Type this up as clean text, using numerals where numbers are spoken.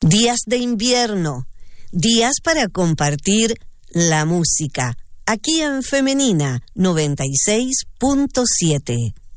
días de invierno, días para compartir la música, aquí en Femenina 96.7.